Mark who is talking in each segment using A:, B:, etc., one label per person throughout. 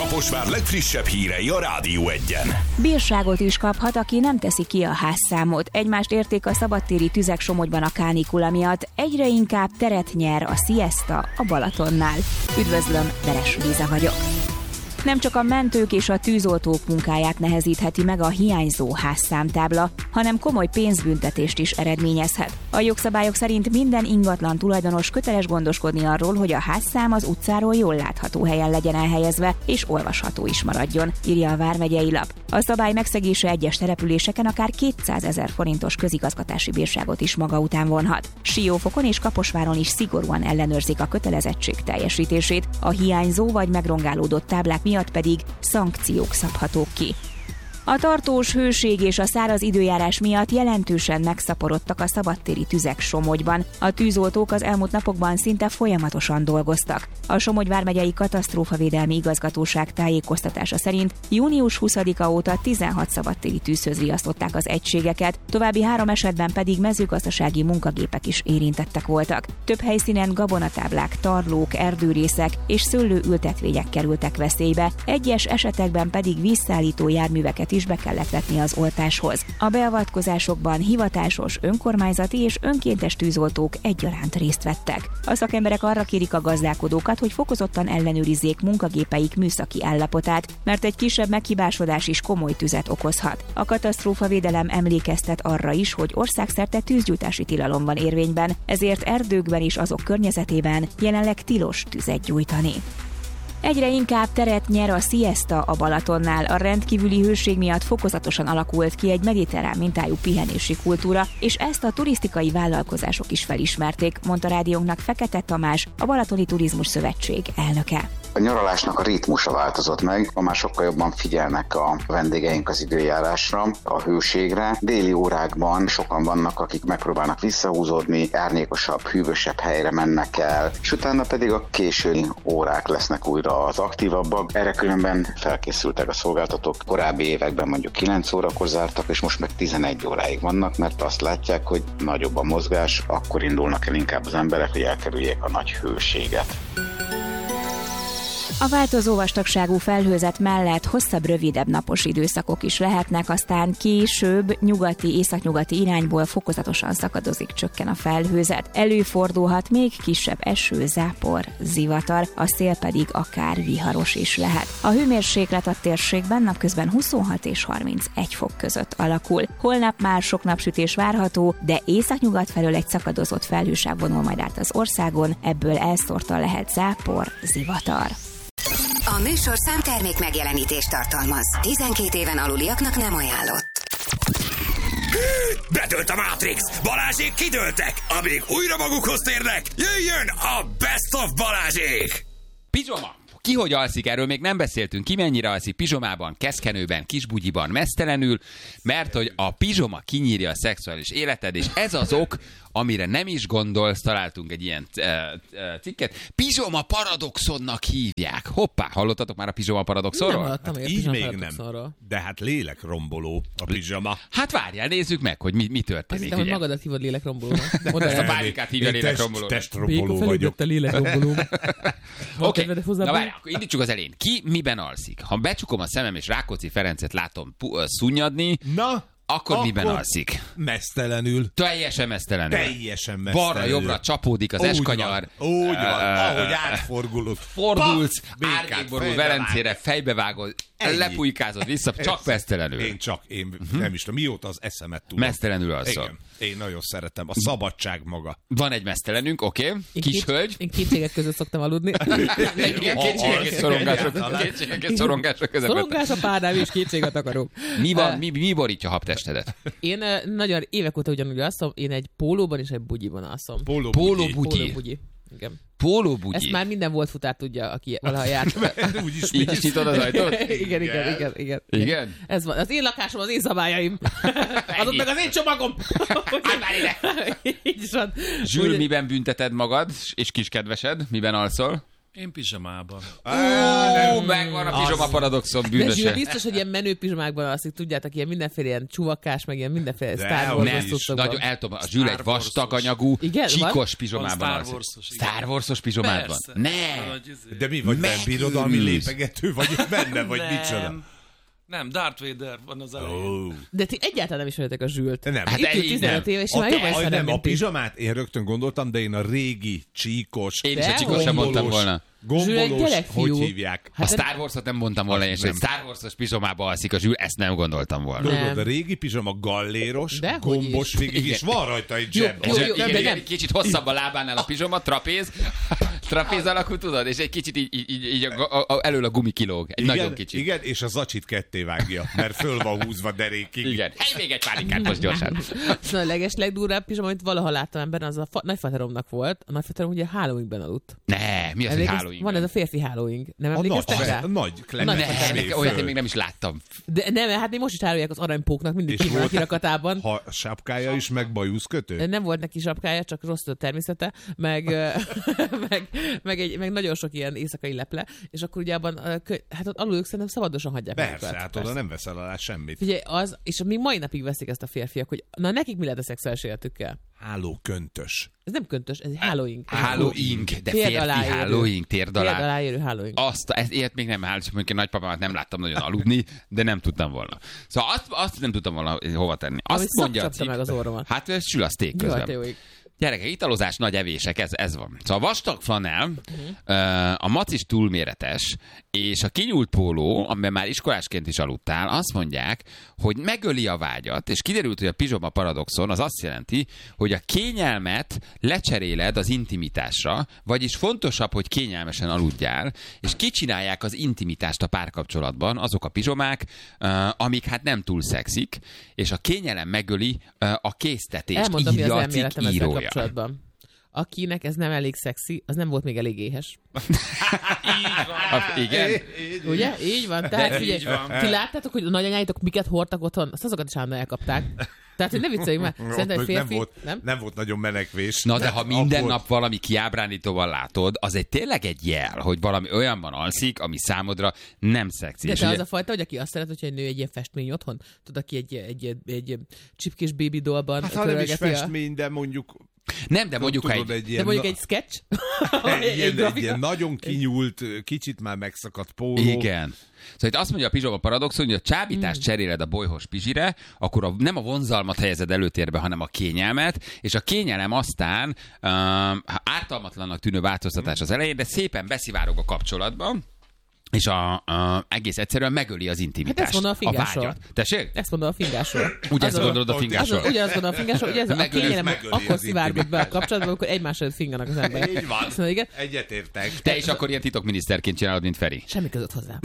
A: Kaposvár legfrissebb hírei a Rádió Egyen.
B: Bírságot is kaphat, aki nem teszi ki a házszámot. Egymást érték a szabadtéri tüzek Somogyban a kánikula miatt. Egyre inkább teret nyer a siesta a Balatonnál. Üdvözlöm, Veres Liza vagyok. Nem csak a mentők és a tűzoltók munkáját nehezítheti meg a hiányzó házszámtábla, hanem komoly pénzbüntetést is eredményezhet. A jogszabályok szerint minden ingatlan tulajdonos köteles gondoskodni arról, hogy a házszám az utcáról jól látható helyen legyen elhelyezve, és olvasható is maradjon, írja a Vármegyei Lap. A szabály megszegése egyes településeken akár 200 000 forintos közigazgatási bírságot is maga után vonhat. Siófokon és Kaposváron is szigorúan ellenőrzik a kötelezettség teljesítését, a hiányzó vagy megrongálódott táblák miatt pedig szankciók szabhatók ki. A tartós hőség és a száraz időjárás miatt jelentősen megszaporodtak a szabadtéri tüzek Somogyban. A tűzoltók az elmúlt napokban szinte folyamatosan dolgoztak. A Somogy vármegyei katasztrófavédelmi igazgatóság tájékoztatása szerint június 20-a óta 16 szabadtéri tűzhöz riasztották az egységeket, további 3 esetben pedig mezőgazdasági munkagépek is érintettek voltak. Több helyszínen gabonatáblák, tarlók, erdőrészek és szőlőültetvények kerültek veszélybe, egyes esetekben pedig vízszállító járműveket is be kellett vetni az oltáshoz. A beavatkozásokban hivatásos, önkormányzati és önkéntes tűzoltók egyaránt részt vettek. A szakemberek arra kérik a gazdálkodókat, hogy fokozottan ellenőrizzék munkagépeik műszaki állapotát, mert egy kisebb meghibásodás is komoly tüzet okozhat. A katasztrófavédelem emlékeztet arra is, hogy országszerte tűzgyújtási tilalom van érvényben, ezért erdőkben és azok környezetében jelenleg tilos tüzet gyújtani. Egyre inkább teret nyer a siesta a Balatonnál. A rendkívüli hőség miatt fokozatosan alakult ki egy mediterrán mintájú pihenési kultúra, és ezt a turisztikai vállalkozások is felismerték, mondta rádiónknak Fekete Tamás, a Balatoni Turizmus Szövetség elnöke.
C: A nyaralásnak a ritmusa változott meg, ma már sokkal jobban figyelnek a vendégeink az időjárásra, a hőségre. Déli órákban sokan vannak, akik megpróbálnak visszahúzódni, árnyékosabb, hűvösebb helyre mennek el, és utána pedig a késői órák lesznek újra az aktívabbak. Erre különben felkészültek a szolgáltatók. Korábbi években mondjuk 9 órakor zártak, és most meg 11 óráig vannak, mert azt látják, hogy nagyobb a mozgás, akkor indulnak el inkább az emberek, hogy elkerüljék a nagy hőséget.
B: A változó vastagságú felhőzet mellett hosszabb, rövidebb napos időszakok is lehetnek, aztán később nyugati, északnyugati irányból fokozatosan szakadozik, csökken a felhőzet. Előfordulhat még kisebb eső, zápor, zivatar, a szél pedig akár viharos is lehet. A hőmérséklet a térségben napközben 26 és 31 fok között alakul. Holnap már sok napsütés várható, de északnyugat felől egy szakadozott felhősáv vonul majd át az országon, ebből elszórtan lehet zápor, zivatar.
D: A műsorszám termék megjelenítést tartalmaz. 12 éven aluliaknak nem ajánlott.
A: Bedőlt a Matrix! Balázsék kidőltek! Amíg újra magukhoz térnek, jöjjön a Best of Balázsék!
E: Pizsoma! Ki hogy alszik, erről még nem beszéltünk. Ki mennyire alszik pizsomában, keszkenőben, kisbugyiban, mesztelenül, mert hogy a pizsoma kinyírja a szexuális életed, és ez az ok, amire nem is gondolsz, találtunk egy ilyen cikket. Pizsoma paradoxonnak hívják. Hoppá, hallottatok már a pizsoma paradoxonról?
F: Nem hallottam,
G: hát így még nem. De hát lélekromboló a pizsama.
E: Hát várjál, nézzük meg, hogy mi történik.
F: Azt hiszem, hogy magadat hívod lélekrombolónak.
E: Ezt a bárikát hívja lélekrombolónak.
G: Testromboló vagyok.
F: Te lélekromboló.
E: Oké, na várjál, akkor indítsuk az elején. Ki miben alszik? Ha becsukom a szemem és Rákóczi Ferencet látom szunnyadni, akkor miben alszik?
G: Mesztelenül.
E: Teljesen mesztelenül.
G: Teljesen mesztelenül.
E: Balra-jobbra csapódik az eskanyar.
G: Úgy van, ahogy átfordulod.
E: Fordulsz, árnyékborul Velencére, fejbevágod, lepujkázod vissza, csak mesztelenül.
G: Én nem is tudom, mióta az eszemet tudom.
E: Mesztelenül alszol.
G: Igen, én nagyon szeretem. A szabadság maga.
E: Van egy mesztelenünk, oké. Kis hölgy.
F: Én kétségek között szoktam aludni.
E: Kétségek és szorongások között.
F: Szorongás a párnám, és kétséget akarok.
E: Mi borítja a habtestedet?
F: Én nagyon évek óta ugyanúgy alszom, én egy pólóban és egy bugyiban alszom.
E: Pólóbugyi.
F: Igen.
E: Pólóbugyi.
F: Ezt már minden volt futár tudja, aki valaha járt.
E: Így is nyitod az ajtót?
F: Igen. Ez van. Az én lakásom, az én szabályaim. Azok meg az én csomagom. Így is van.
E: Zsül, miben bünteted magad, és kiskedvesed? Miben alszol?
H: Én pizsamában.
E: Megvan a pizsoma paradoxon bűnöse.
F: Biztos, hogy ilyen menő pizsomákban alszik, tudjátok, ilyen mindenféle ilyen csuvakás, meg ilyen mindenféle Star Wars.
E: Nagyon eltudom, a Zsül egy vastag anyagú, csíkos pizsomában alszik. Star Wars-os pizsomában? Nem!
G: De mi vagy benne birodalmi lépegető, vagy benne, vagy micsoda?
H: Nem, Darth Vader van az elején.
F: De ti egyáltalán nem ismeritek a Zsült.
G: Nem.
F: Hát itt 15 éve, és már jobban ismerem,
G: a pizsamát én rögtön gondoltam, de én a régi csíkos.
E: Én is a csíkos sem mondtam volna.
G: Gombolós, hogy hívják?
E: A Star Wars-ot nem mondtam volna, és hogy Star Wars-os pizsomába alszik a Zsül, ezt nem gondoltam volna.
G: Nem. A régi pizsama galléros, gombos végig, és van rajta egy zseb.
E: Igen, kicsit hosszabb a lábánál a pizsoma, trapéz alakú, tudod, és egy kicsit így elől a gumi kilóg. Egy nagyon kicsit.
G: Igen, és a zacsit ketté vágja, mert föl van húzva derékig.
E: Igen. Még egy pálinkát most gyorsan.
F: Szóval a legdurvább pizsama, amit valaha láttam ebben, az a nagyfateromnak volt. A nagyfaterom ugye Halloweenben aludt.
E: Ne, mi az, hogy Halloween?
F: Van ez a férfi Halloween. Nem emlékeztek rá?
G: Nagy
E: olyat én még nem is láttam.
F: De nem, hát még most is árulják az aranypóknak, mindig ki van a kirakatában.
G: Ha sapkája is, meg bajuszkötő?
F: Nem volt neki sapkája, csak rossz a természete, meg nagyon sok ilyen éjszakai leple, és akkor ugye abban, hát ott alul ők szerintem szabadosan hagyják.
G: Persze, hát oda nem veszel alá semmit.
F: Figyelj, és még mai napig veszik ezt a férfiak, hogy na nekik mi lehet a szexuális életükkel?
G: Hálóköntös.
F: Ez nem köntös, ez Halloween.
E: Halloween, de férfi Halloween, térd alá
F: érő Halloween.
E: Ilyet még nem állt, mondjuk nagypapámat nem láttam nagyon aludni, de nem tudtam volna. Szóval azt nem tudtam volna hova tenni. Azt mondja a cikk,
F: meg az orromat.
E: Hát ez sül a szték közben. Gyerekek, italozás, nagy evések, ez van. Szóval a vastag flanell, a macis túlméretes, és a kinyúlt póló, amiben már iskolásként is aludtál, azt mondják, hogy megöli a vágyat, és kiderült, hogy a pizsoma paradoxon az azt jelenti, hogy a kényelmet lecseréled az intimitásra, vagyis fontosabb, hogy kényelmesen aludjál, és kicsinálják az intimitást a párkapcsolatban azok a pizsomák, amik hát nem túl szexik, és a kényelem megöli a késztetést.
F: Elmondom,
E: írja
F: mi az
E: a cikk írója.
F: Kapcsolatban. Akinek ez nem elég szexi, az nem volt még elég éhes.
H: Így van.
E: Igen?
F: Ugye? Így van. Tehát figyelj, ti láttátok, hogy a nagyanyáitok miket hordtak otthon? Azt azokat is állandóan elkapták. Tehát, hogy ne vicceljünk már. Szerintem férfi...
G: Nem volt nagyon menekvés.
E: Na, de ha minden nap valami kiábrándítóval látod, az nagyon egy jel, hogy valami olyanban alszik, ami számodra nem szexi.
F: De te az a fajta, hogy aki azt szeret, hogyha egy nő egy ilyen festmény otthon? Tudod, aki egy csipkés baby dollban
G: hát, ha nem is festmény, de mondjuk...
E: Nem, de mondjuk
F: egy sketch?
G: egy ilyen nagyon kinyúlt, kicsit már megszakadt póló.
E: Igen. Szóval itt azt mondja a pizsoma paradoxon, hogy a csábítást cseréled a bolyhos pizsire, akkor nem a vonzalmat helyezed előtérbe, hanem a kényelmet, és a kényelem aztán ártalmatlannak tűnő változtatás az elején, de szépen beszivárog a kapcsolatban, és egész egyszerűen megöli az intimitást.
F: Hát ezt mondom a fingásról.
E: vágyat. Tessék?
F: Ezt mondom a fingásról.
E: Ugyanezt gondolod a fingásról?
F: Ugyanezt gondolom a fingásról, hogy ez a kényelem akkor szivárgott be a kapcsolatban, amikor egymás előtt finganak az emberek.
G: Így van.
F: Szóval, igen.
G: Egyetértek.
E: Te is akkor ilyen titokminiszterként csinálod, mint Feri.
F: Semmi között hozzá.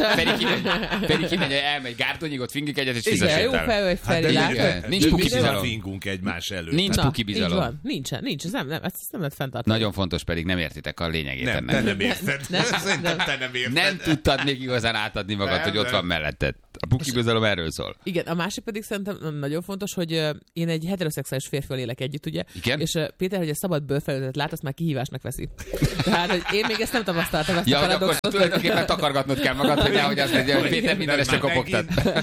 E: Feri kimegy, elmegy Gártonyig, ott fingik egyet, és fizessél.
F: Jó fel, hogy Feri látod.
E: Nincs puki bizalom.
G: Fingunk egymás előtt.
E: Nincs puki bizalom.
F: Nincs, ez nem lehet fenntartani.
E: Nagyon fontos, pedig nem értitek a lényegét ennek.
G: Te nem érted. Te nem érted.
E: Nem tudtad még igazán átadni magad, hogy ott van melletted. A puki bizalom erről szól.
F: Igen, a másik pedig szerintem nagyon fontos, hogy én egy heteroszexuális férfival élek együtt, ugye?
E: Igen?
F: És Péter, hogy a szabad bőrfelületet lát, azt már kihívásnak veszi. Tehát, hogy én még ezt nem tapasztaltam, azt
E: ja,
F: a paradoxot.
E: Akkor tulajdonképpen takargatnod kell magad, hogy nehogy azt mondja, hogy Péter minden este kopogtat.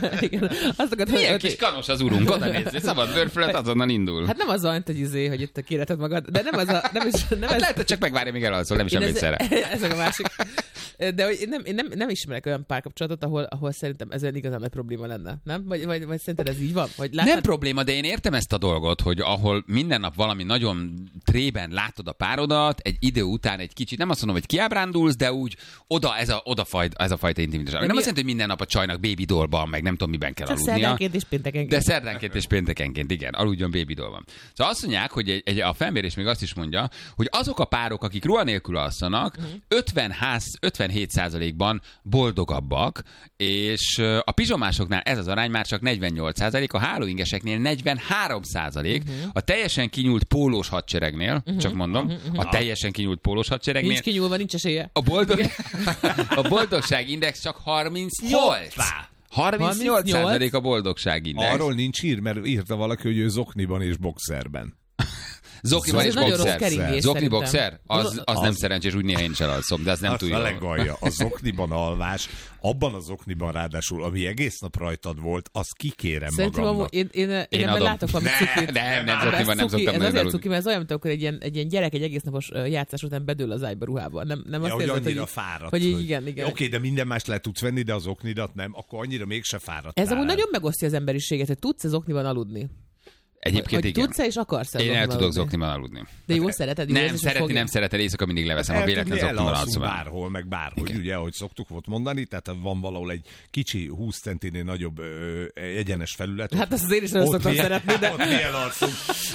E: Milyen kis kanos az urunk, oda nézz, szabad bőrfelület azonnal indul.
F: Hát nem az olyan, hogy itt kéreted magad, de nem az a... Nem
E: hát lehet, hogy csak megvárja, még elalszol, nem is emlékszel rá.
F: Ez a másik. De hogy én nem ismerek olyan párkapcsolatot, ahol szerintem ez igazán nagy probléma lenne, nem? Vagy szerinted ez így van?
E: Nem probléma, de én értem ezt a dolgot, hogy ahol minden nap valami nagyon trében látod a párodat, egy idő után egy kicsit, nem azt mondom, hogy kiábrándulsz, de úgy ez a fajta intimitás. Nem azt jelenti, hogy minden nap a csajnak baby dollban, meg nem tudom miben kell aludnia.
F: Szerdánként és péntekenként.
E: De szerdánként és péntekenként, igen, aludjon baby dollban. Szóval azt mondják, hogy a felmérés még azt is mondja, hogy azok a párok, akik ruha nélkül alszanak, 57%-ban boldogabbak, és a pizsomásoknál ez az arány már csak 48%, a hálóingeseknél 43%, a teljesen kinyúlt pólós hadseregnél, csak mondom, a teljesen kinyúlt pólós hadseregnél.
F: Nincs kinyúlva, nincs esélye.
E: A boldogság index csak 38. 38% a boldogság index.
G: Arról nincs hír, mert írta valaki, hogy ő zokniban és boxerben.
E: Zokniban
F: Ez
E: és
F: nagyon rossz
E: boxer.
F: keringés
E: Zokni
F: szerintem.
E: boxer? Az nem szerencsés, úgy néha én is elalszom, de az nem túl jó.
G: A legalja, a zokniban alvás, abban a zokniban ráadásul, ami egész nap rajtad volt, az kikérem
F: Szerintem
G: magamnak.
F: én ebben
E: adom.
F: látok valami cukit.
E: Nem zokniban nem szoktam
F: Ez
E: nagyon
F: azért
E: aludni.
F: cuki, mert ez olyan, mint amikor egy ilyen gyerek egy egész napos játszás után bedől az ágyba ruhába. Nem azt
G: hogy
F: érzed,
G: annyira
F: hogy
G: fáradt.
F: hogy így, igen.
G: Oké, de minden más le tudsz venni, de az oknidat nem, akkor annyira mégse fáradt.
F: Ez amúgy nagyon megosztja az emberiséget, hogy tudsz-e zokniban aludni.
E: Egyébként
F: Hogy
E: igen.
F: tudsz-e és akarsz-e
E: Én el
F: zokniban
E: tudok
F: aludni?
E: zokniban aludni.
F: De jó, szereted? Jó
E: Nem,
F: érzés, hogy
E: szeretni
F: fogja?
E: nem szereted, éjszaka mindig leveszem, a véletlen zokniban alszom el.
G: bárhol, meg bárhogy, ugye, ahogy szoktuk volt mondani, tehát van valahol egy kicsi 20 centinél nagyobb egyenes felület.
F: Hát azt az én is nagyon
G: ott
F: szoktam
G: milyen-
F: szeretni, de...
G: Ott milyen alszunk.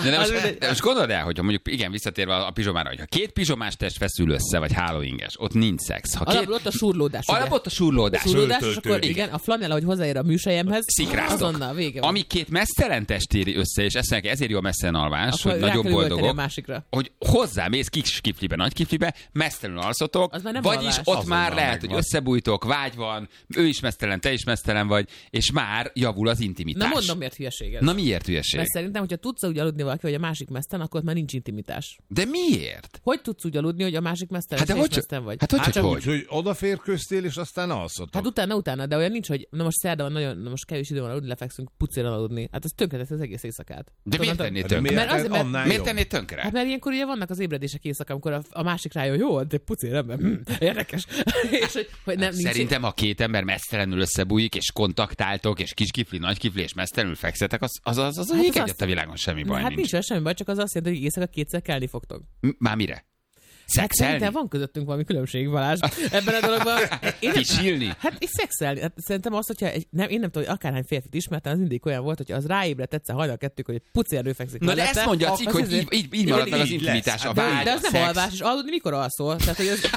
E: De most gondold el, hogyha mondjuk, igen, visszatérve a pizsomára, hogyha két pizsomás test feszül össze, vagy hálóinges, ott nincs szex. Ha
F: Alapból ott a surlódás. ugye?
E: Alapból ott a surlódás.
F: Surlódás, és
G: Föltöltődik.
F: akkor igen, a flanella, hogy hozzáér a műsejemhez,
E: Szikráztok.
F: azonnal vége van.
E: Ami két mesztelen test éri össze, és ezért jó a mesztelen alvás,
F: Akkor
E: hogy
F: rá
E: nagyon
F: kell üvölteni a
E: boldogok,
F: másikra.
E: hogy hozzámész kis kiflibe, nagy kiflibe, mesztelenül alszotok,
F: Az már nem
E: vagyis
F: alvás.
E: ott
G: Azonnal
E: már lehet,
G: megvan.
E: hogy összebújtok, vágy van, ő is mesztelen, te is mesztelen vagy, és már javul az intimitás.
F: Na mondom, miért hülyeség ez.
E: Na miért hülyeség?
F: Mert szerintem, hogyha tudsz úgy aludni valaki, hogy a másik mesztelen, akkor ott már nincs intimitás.
E: De miért?
F: Hogy tudsz úgy aludni, hogy a másik mesztelen,
E: Hát de
F: és te is
E: hogy?
F: mesztelen vagy?
E: Hát hogy?
G: Hát
E: hogy?
G: úgy, hogy odaférköztél, és aztán alszottad.
F: Hát utána, de olyan nincs, hogy na most szerda van, na most kevés idő van aludni, lefekszünk pucéran aludni. Hát ez tönkretesz az egész éjszakát.
E: De miért
F: Tudod,
E: tennéd
G: De
E: tönkre?
F: Mert azért, mert-
G: annál
E: Miért
G: jobb.
E: tennéd tönkre?
F: Hát mert ilyenkor ugye vannak az ébredések éjszaka, amikor a másik rájön, jó, de pucér ember, érdekes. És hogy nem, nincs.
E: Szerintem, ha két ember mesztelenül összebújik, és kontaktáltok, és kis kifli, nagy kifli, és mesztelenül fekszetek, az
F: Hát
E: ég
F: az
E: egyet
F: azt-
E: a világon, semmi baj
F: Hát
E: nincs.
F: nincs vele semmi baj, csak az azt jelenti, hogy éjszaka kétszer kelni fogtok.
E: Már mire?
F: Szerintem
E: Szexelni?
F: van közöttünk valami különbség, Balázs, ebben a dologban. Én nem-
E: Pisilni?
F: Hát és szexelni. Hát szerintem az, hogyha én nem tudom, hogy akárhány férfit ismertem, az mindig olyan volt, hogy az ráébredt egyszer hajnal kettők, hogy egy pucér fekszik.
E: Na de
F: mellette,
E: ezt mondja a cikk,
F: akkor
E: hogy
F: azért-
E: így marad meg az
G: így
E: intimitás,
G: lesz.
E: a
F: de,
E: vágy,
F: de
E: a
F: az nem
E: szex.
F: alvás, és aludni mikor alszol? Tehát, hogy az...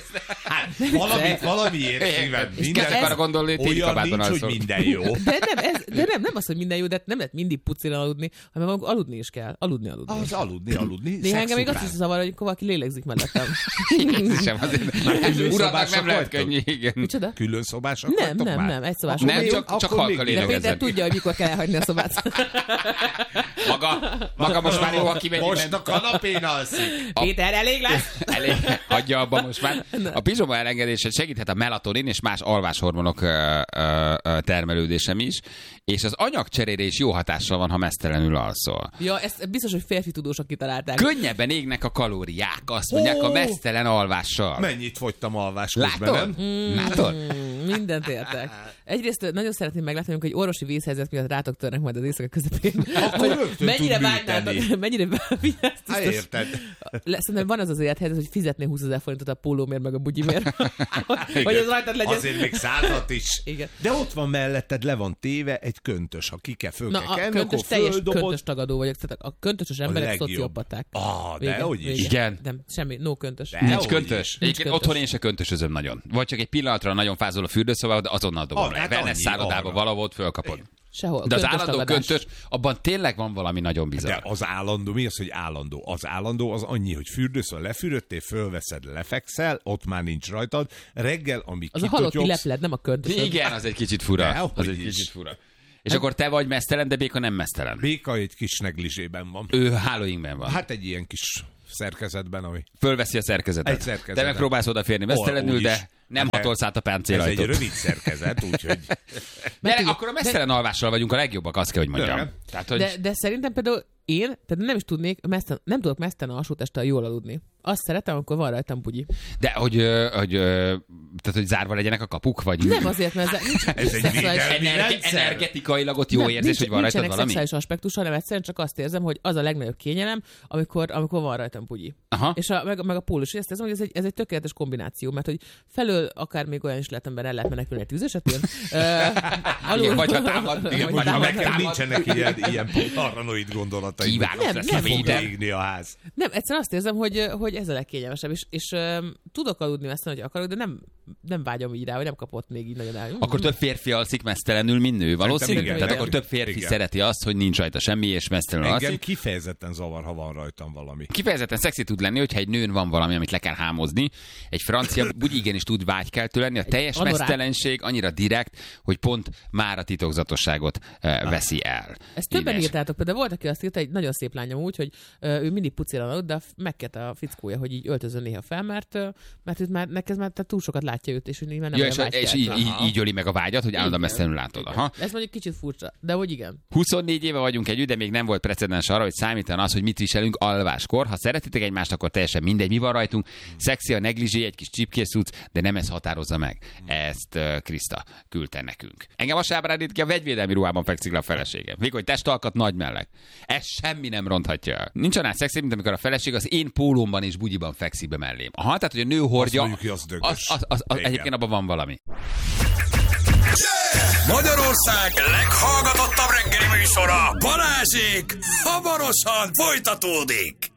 G: Valamiért szívem.
E: kezdek arra gondolni, hogy
G: olyan
E: kabátban
G: nincs, hogy
E: alszol.
G: minden jó.
F: De nem az, hogy minden jó, de nem lehet mindig pucéran aludni, hanem aludni is kell. Aludni.
G: Az aludni.
F: Néha engem még
G: szex
F: azt is
G: után.
F: zavar, hogy valaki lélegzik mellettem.
E: Ez sem azért.
G: külön
E: Uraknak nem
G: szobások
E: lehet
G: vagytok?
E: könnyű, igen.
F: Micsoda?
G: Külön szobások vagytok már?
F: Nem, egy szobás.
E: Nem,
G: még-
E: csak
G: akkor
E: halka
G: még-
F: De Péter
E: lélegezem.
F: tudja, hogy mikor kell elhagyni a szobát.
E: Maga most már jó, ha kimegy
G: Most
E: innen.
G: a kanapén alszik.
F: Péter, elég lesz?
E: Elég, hagyja abba most már. A pizsoma elengedése segíthet a melatonin és más alváshormonok termelődésem is, és az anyagcserére is jó hatással van, ha mesztelenül alszol.
F: Ja, ezt biztos, hogy férfi tudósok kitalálták.
E: Könnyebben égnek a kalóriák, azt mondják, a mesztelen alvással.
G: Mennyit fogytam alvás közben,
E: Látod?
G: nem?
E: Látod?
F: Mindent értek. Egyrészt nagyon szeretném meglátni, amikor egy orvosi vészhelyzet miatt rátok törnek majd az éjszaka közepén.
G: Akkor rögtön
F: mennyire
G: tud
F: vágynátok,
G: műteni.
F: mennyire
G: Hát érted.
F: Szerintem van az az élethelyzet, hogy fizetné 20 000 forintot a pólómért meg a bugyimért. hogy ez rajtad legyen.
G: Azért még 100-at is.
F: Igen.
G: De ott van melletted, le van téve egy köntös. Ha ki kell, föl
F: Na,
G: kell
F: a
G: kenni,
F: köntös
G: akkor
F: teljes
G: földobod.
F: köntös tagadó vagyok. Tehát a köntösös emberek
G: legjobb.
F: szociopaták.
G: De hogy is.
E: Igen.
F: Nem, semmi, no köntös.
G: De.
E: Nincs
G: Dehogy
E: köntös.
G: is.
E: Egyébként
F: köntös.
E: otthon én se köntösözöm nagyon. Vagy csak egy pillanatra nagyon fázol a fürdőszobába, de azonnal dobom le.
G: Hát
E: Wellness
G: annyi,
E: szállodába
G: arra.
E: valahol fölkapod.
F: Sehol.
E: De az
F: Köntös
E: állandó
F: tagadás.
E: köntös, abban tényleg van valami nagyon bizarr.
G: De az állandó, mi az, hogy állandó? Az állandó az annyi, hogy fürdőszön lefürödtél, fölveszed, lefekszel, ott már nincs rajtad. Reggel, amíg
F: Az a halotti
G: kitotyogsz,
F: lepled, nem a köntös.
E: Igen, az egy kicsit fura.
G: Dehogy
E: Az egy
G: is.
E: kicsit fura. És akkor te vagy mesztelen, de Béka nem mesztelen.
G: Béka egy kis neglisében van.
E: Ő hálóinkben van.
G: Hát egy ilyen kis szerkezetben, ami...
E: Fölveszi a szerkezetet.
G: Egy szerkezetet.
E: Te megpróbálsz odaférni mesztelenül,
G: Úgy
E: de
G: is.
E: nem
G: De
E: hatolsz át a
G: Ez egy
E: páncélajtót.
G: rövid szerkezet, úgyhogy...
E: Gyere, akkor a mesztelen alvással vagyunk a legjobbak, azt kell, hogy mondjam.
G: Igen.
E: Tehát, hogy...
F: De szerintem például én, tehát nem is tudnék, nem tudok mesztelen alsótesttel jól aludni. Azt szeretem, amikor van rajtam bugyi.
E: De tehát, hogy zárva legyenek a kapuk, vagy...
F: Nem azért, mert
G: Ez egy védelmi rendszer.
E: Energetikailag ott jó érzés, hogy van rajtad
F: nincsenek
E: valami?
F: szexuális aspektusa, hanem egyszerűen csak azt érzem, hogy az a legnagyobb kényelem, amikor van rajtam bugyi.
E: Aha.
F: És meg a pólus, ezt érzem, hogy ez egy tökéletes kombináció, mert hogy felől akár még olyan is lehet ember el lehet menekülni egy tűz esetén.
E: Igen, vagy ha támad, igen, vagy ha
F: támad.
E: meg-
G: Nekem nincsenek ilyen paranoid gondolatai.
E: Kívános
F: Nem,
E: lesz
F: nem
E: a
G: Fog
E: védelem.
G: égni a ház.
F: Nem, egyszerűen azt érzem, hogy ez a legkényelmesebb, és tudok aludni mesztelen, hogy akarok, de nem vágyom így rá, hogy nem kapott még így nagyon el.
E: Akkor több férfi alszik mesztelenül, mint nő valószínű?
G: Igen,
E: Tehát
G: igen.
E: akkor több férfi
G: Igen.
E: szereti azt, hogy nincs rajta semmi, és mesztelenül
G: Engem
E: alszik.
G: kifejezetten zavar, ha van rajtam valami.
E: Kifejezetten szexi tud lenni, hogyha egy nőn van valami, amit le kell hámozni. Egy francia bugyi igenis tud vágykeltő lenni. A teljes
F: anorák.
E: mesztelenség annyira direkt, hogy pont már a titokzatosságot veszi el.
F: Ezt többen
E: Édes.
F: írtátok, például volt, aki azt írta, egy nagyon szép lányom úgy, hogy ő mindig pucéran aludt, de megkérte a fickója, hogy így öltözön néha fel, mert őt már neked már túl sokat látja őt, és így már nem
E: Ja,
F: olyan
E: és így öli meg a vágyat, hogy állandóan mesztelenül látod. Aha.
F: Ez mondjuk kicsit furcsa, de hogy igen.
E: 24 éve vagyunk együtt, de még nem volt precedens arra, hogy számítan az, hogy mit viselünk alváskor. Ha szeretitek egymást, akkor teljesen mindegy, mi van rajtunk. Szexi a negligé, egy kis csipkészúc, de nem ez határozza meg. Ezt Kriszta küldte nekünk. Engem azt ábrándít ki, a vegyvédelmi ruhában fekszik le a feleségem. Még hogy testalkat, nagy melleg. Ez semmi nem ronthatja el. Nincs annál szexi, mint amikor a feleség az én pólómban és bugyiban fekszik be mellém. Aha, tehát hogy a nő hordja.
G: Azt mondjuk, hogy az dögös.
E: Az
G: Igen.
E: egyébként abban van valami.
A: Magyarország leghallgatottabb reggeli műsora, Balázsék hamarosan folytatódik.